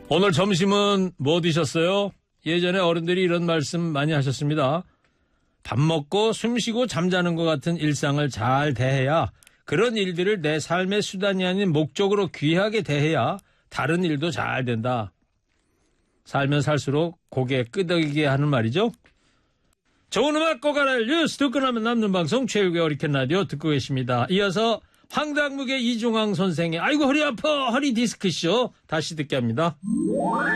오늘 점심은 뭐 드셨어요? 예전에 어른들이 이런 말씀 많이 하셨습니다. 밥 먹고 숨 쉬고 잠자는 것 같은 일상을 잘 대해야, 그런 일들을 내 삶의 수단이 아닌 목적으로 귀하게 대해야 다른 일도 잘 된다. 살면 살수록 고개 끄덕이게 하는 말이죠. 좋은 음악 꼭 알아야 뉴스 듣고 나면 남는 방송 최욱의 어리캔 라디오 듣고 계십니다. 이어서 황당무계 이중황 선생의 아이고 허리 아파 허리 디스크쇼 다시 듣게 합니다.